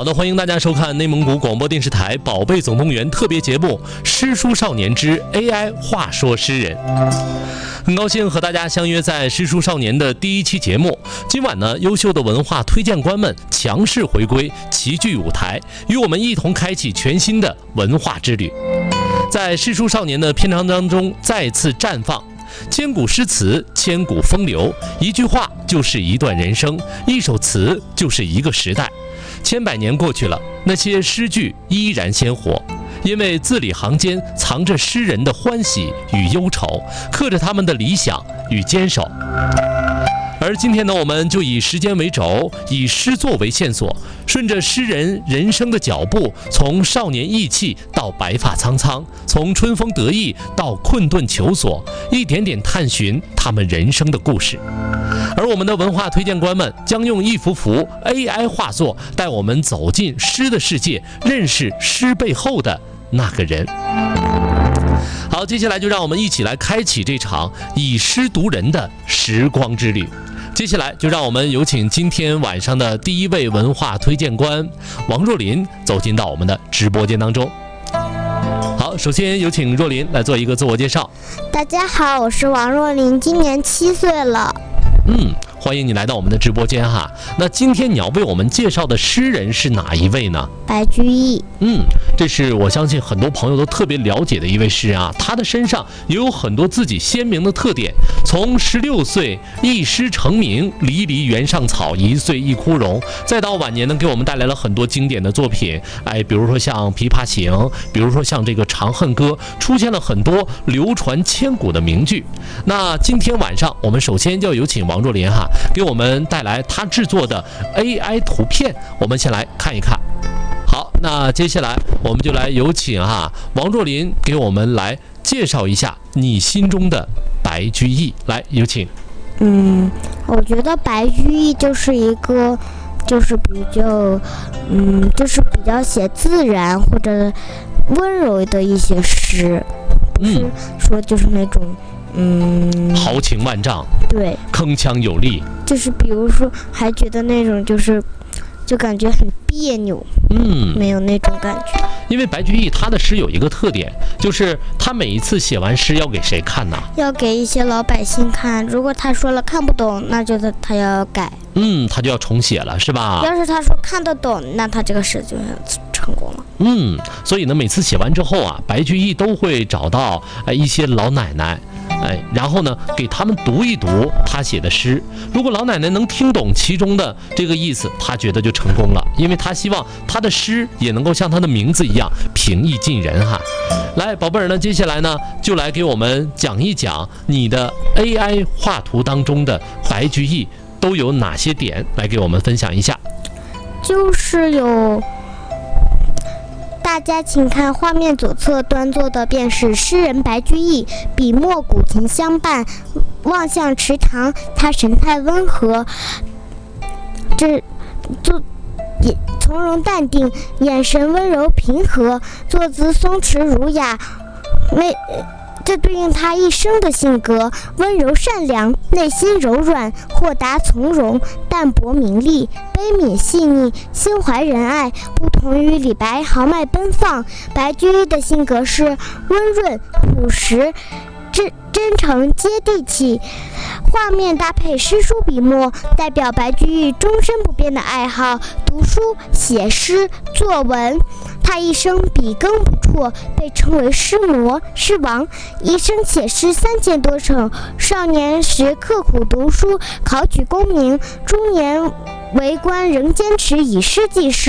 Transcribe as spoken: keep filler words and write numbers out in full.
好的，欢迎大家收看内蒙古广播电视台《宝贝总动员》特别节目《诗书少年之 A I 话说诗人》。很高兴和大家相约在《诗书少年》的第一期节目。今晚呢，优秀的文化推荐官们强势回归，齐聚舞台，与我们一同开启全新的文化之旅。在《诗书少年》的篇章当中，再次绽放千古诗词，千古风流。一句话就是一段人生，一首词就是一个时代。千百年过去了，那些诗句依然鲜活，因为字里行间藏着诗人的欢喜与忧愁，刻着他们的理想与坚守。而今天呢，我们就以时间为轴，以诗作为线索，顺着诗人人生的脚步，从少年意气到白发苍苍，从春风得意到困顿求索，一点点探寻他们人生的故事。而我们的文化推荐官们将用一幅幅 A I 画作，带我们走进诗的世界，认识诗背后的那个人。好，接下来就让我们一起来开启这场以诗读人的时光之旅。接下来就让我们有请今天晚上的第一位文化推荐官王若琳走进到我们的直播间当中。好，首先有请若琳来做一个自我介绍。 大家好，我是王若琳，今年七岁了。 嗯，欢迎你来到我们的直播间哈。那今天你要为我们介绍的诗人是哪一位呢？ 白居易。 嗯，这是我相信很多朋友都特别了解的一位诗人啊。他的身上也有很多自己鲜明的特点。从十六岁一诗成名，离离原上草，一岁一枯荣，再到晚年呢，给我们带来了很多经典的作品。哎，比如说像《琵琶行》，比如说像这个《长恨歌》，出现了很多流传千古的名句。那今天晚上，我们首先就有请王若琳哈，给我们带来他制作的 A I 图片，我们先来看一看。好，那接下来我们就来有请哈王若琳给我们来介绍一下你心中的白居易，来有请。 嗯，我觉得白居易就是一个，就是比较，嗯，就是比较写自然或者温柔的一些诗，不是说就是那种。嗯， 豪情万丈， 对， 铿锵有力， 就是比如说，还觉得那种就是，就感觉很别扭， 嗯， 没有那种感觉。 因为白居易他的诗有一个特点，就是他每一次写完诗要给谁看呢？ 要给一些老百姓看。如果他说了看不懂，那就他他要改， 嗯，他就要重写了，是吧？ 要是他说看得懂，那他这个诗就成功了。 嗯，所以呢，每次写完之后啊，白居易都会找到哎一些老奶奶。哎，然后呢，给他们读一读他写的诗。如果老奶奶能听懂其中的这个意思，他觉得就成功了，因为他希望他的诗也能够像他的名字一样平易近人哈。来，宝贝儿呢，接下来呢，就来给我们讲一讲你的 A I 画图当中的白居易都有哪些点，来给我们分享一下。 就是有。大家请看画面左侧端坐的便是诗人白居易，笔墨古琴相伴，望向池塘，他神态温和，这就也从容淡定，眼神温柔平和，坐姿松弛儒雅，没这对应他一生的性格：温柔善良，内心柔软，豁达从容，淡泊名利，悲悯细腻，心怀仁爱。不同于李白豪迈奔放，白居易的性格是温润朴实，真真诚接地气。画面搭配诗书笔墨，代表白居易终身不变的爱好：读书、写诗、作文。他一生笔耕不辍，被称为诗魔、诗王，一生写诗三千多首。少年时刻苦读书，考取功名，中年为官仍坚持以诗记事。